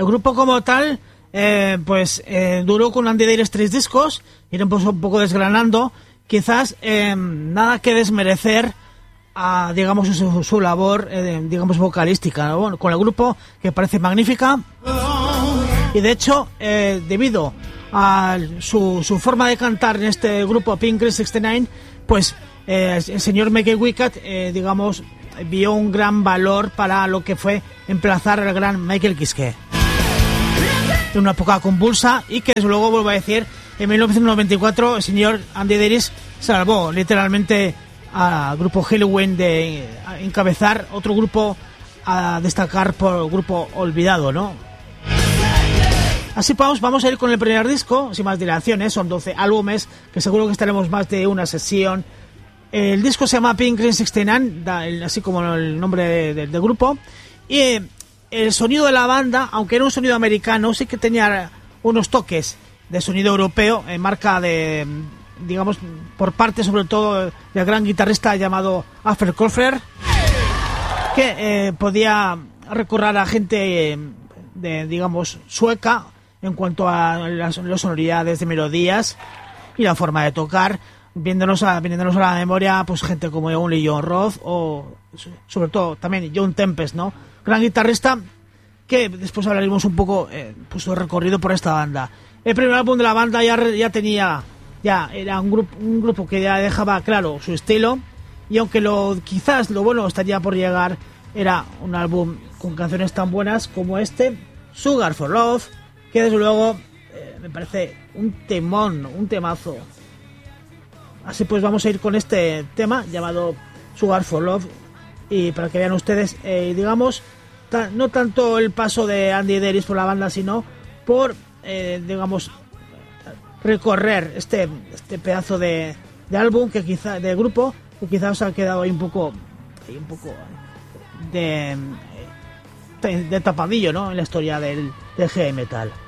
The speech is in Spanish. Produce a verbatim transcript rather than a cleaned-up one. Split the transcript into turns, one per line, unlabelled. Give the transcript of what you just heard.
grupo como tal, eh, pues eh, duró con Andy Darius tres discos, iremos un poco desgranando, quizás eh, nada que desmerecer a, digamos, su, su labor, eh, digamos, vocalística, ¿no? Bueno, con el grupo, que parece magnífica, y de hecho, eh, debido a su, su forma de cantar en este grupo Pink Green sesenta y nueve, pues eh, el señor Michael Wickett, eh, digamos, vio un gran valor para lo que fue emplazar al gran Michael Kiske en una época convulsa, y que desde luego, vuelvo a decir, en mil novecientos noventa y cuatro el señor Andy Darius salvó literalmente al grupo Helloween de encabezar otro grupo a destacar por grupo olvidado, ¿no? Así vamos, vamos a ir con el primer disco, sin más dilaciones. Son doce álbumes, que seguro que estaremos más de una sesión. El disco se llama Pink Green sesenta y nueve, da el, así como el nombre del de, de grupo. Y eh, el sonido de la banda, aunque era un sonido americano, sí que tenía unos toques de sonido europeo, en marca de, digamos, por parte sobre todo del gran guitarrista llamado Alfred Kofler, que eh, podía recordar a gente eh, de, digamos, sueca en cuanto a las, las sonoridades de melodías y la forma de tocar, viéndonos a, viéndonos a la memoria, pues gente como Only John Roth o sobre todo también John Tempest, ¿no? Gran guitarrista, que después hablaremos un poco eh, pues su recorrido por esta banda. El primer álbum de la banda ya, ya tenía, ya era un grupo, un grupo que ya dejaba claro su estilo, y aunque lo quizás lo bueno estaría por llegar, era un álbum con canciones tan buenas como este, Sugar for Love, que desde luego eh, me parece un temón, un temazo. Así pues vamos a ir con este tema llamado Sugar for Love, y para que vean ustedes, eh, digamos, ta- no tanto el paso de Andy Darius por la banda, sino por, eh, digamos, recorrer este este pedazo de, de álbum, que quizá de grupo, que quizás os ha quedado ahí un poco, ahí un poco de, de tapadillo, ¿no? En la historia del, del heavy metal.